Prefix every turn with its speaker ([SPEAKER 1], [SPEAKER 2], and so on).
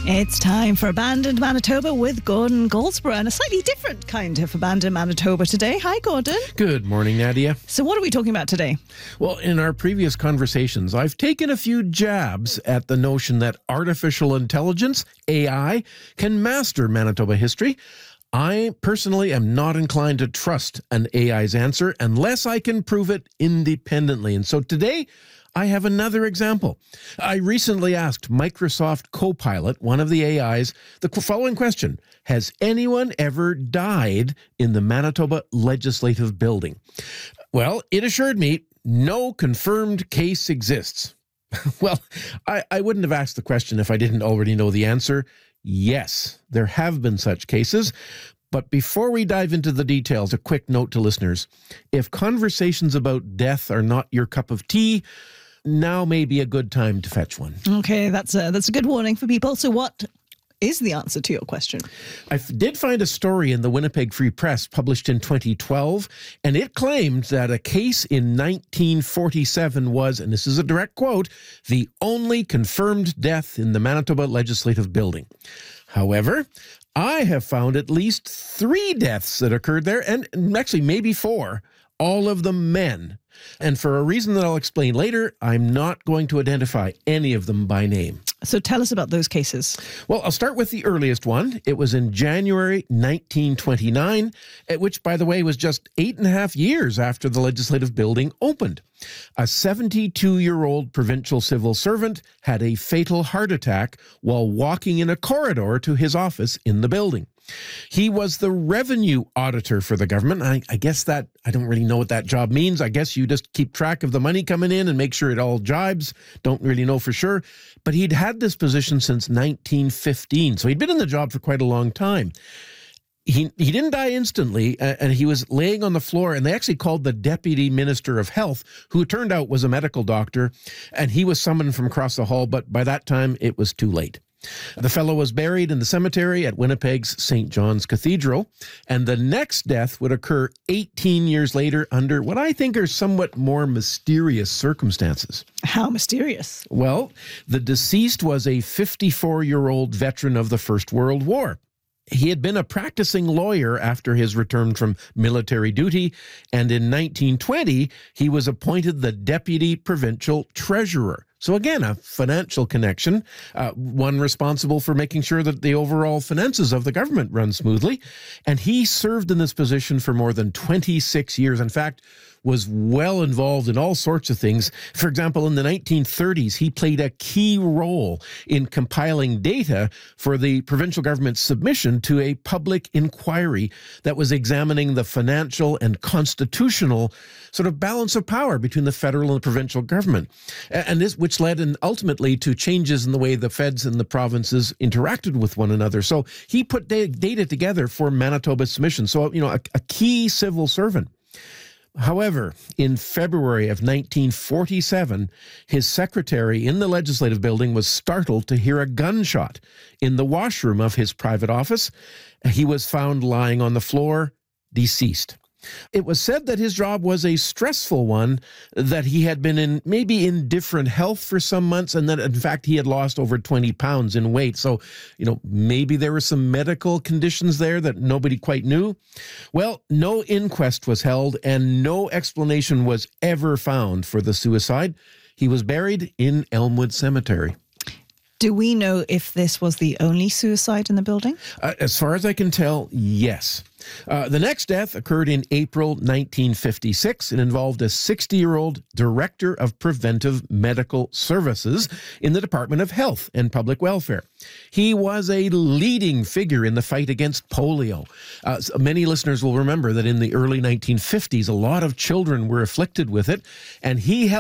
[SPEAKER 1] It's time for Abandoned Manitoba with Gordon Goldsborough, and a slightly different kind of Abandoned Manitoba today. Hi, Gordon.
[SPEAKER 2] Good morning, Nadia.
[SPEAKER 1] So what are we talking about today?
[SPEAKER 2] Well, in our previous conversations, I've taken a few jabs at the notion that artificial intelligence, AI, can master Manitoba history. I personally am not inclined to trust an AI's answer unless I can prove it independently. And so today, I have another example. I recently asked Microsoft Copilot, one of the AIs, the following question: has anyone ever died in the Manitoba Legislative Building? Well, it assured me no confirmed case exists. Well, I wouldn't have asked the question if I didn't already know the answer. Yes, there have been such cases. But before we dive into the details, a quick note to listeners. If conversations about death are not your cup of tea, now may be a good time to fetch one.
[SPEAKER 1] Okay, that's a good warning for people. So what is the answer to your question?
[SPEAKER 2] I did find a story in the Winnipeg Free Press published in 2012, and it claimed that a case in 1947 was, and this is a direct quote, the only confirmed death in the Manitoba Legislative Building. However, I have found at least 3 deaths that occurred there, and actually maybe 4, all of them men. And for a reason that I'll explain later, I'm not going to identify any of them by name.
[SPEAKER 1] So tell us about those cases.
[SPEAKER 2] Well, I'll start with the earliest one. It was in January 1929, which, by the way, was just 8.5 years after the Legislative Building opened. A 72-year-old provincial civil servant had a fatal heart attack while walking in a corridor to his office in the building. He was the revenue auditor for the government. I guess that, I don't really know what that job means. I guess you just keep track of the money coming in and make sure it all jibes. Don't really know for sure. But he'd had this position since 1915, so he'd been in the job for quite a long time. He didn't die instantly, and he was laying on the floor, and they actually called the Deputy Minister of Health, who turned out was a medical doctor, and he was summoned from across the hall, but by that time, it was too late. The fellow was buried in the cemetery at Winnipeg's St. John's Cathedral, and the next death would occur 18 years later under what I think are somewhat more mysterious circumstances.
[SPEAKER 1] How mysterious?
[SPEAKER 2] Well, the deceased was a 54-year-old veteran of the First World War. He had been a practicing lawyer after his return from military duty, and in 1920, he was appointed the Deputy Provincial Treasurer. So again, a financial connection, one responsible for making sure that the overall finances of the government run smoothly. And he served in this position for more than 26 years. In fact, was well involved in all sorts of things. For example, in the 1930s, he played a key role in compiling data for the provincial government's submission to a public inquiry that was examining the financial and constitutional sort of balance of power between the federal and the provincial government. And this, which led ultimately to changes in the way the feds and the provinces interacted with one another. So he put data together for Manitoba's submission. So, a key civil servant. However, in February of 1947, his secretary in the Legislative Building was startled to hear a gunshot in the washroom of his private office. He was found lying on the floor, deceased. It was said that his job was a stressful one, that he had been in maybe indifferent health for some months, and that, in fact, he had lost over 20 pounds in weight. So, maybe there were some medical conditions there that nobody quite knew. Well, no inquest was held, and no explanation was ever found for the suicide. He was buried in Elmwood Cemetery.
[SPEAKER 1] Do we know if this was the only suicide in the building?
[SPEAKER 2] As far as I can tell, yes. The next death occurred in April 1956. It involved a 60-year-old director of preventive medical services in the Department of Health and Public Welfare. He was a leading figure in the fight against polio. Many listeners will remember that in the early 1950s, a lot of children were afflicted with it, and he helped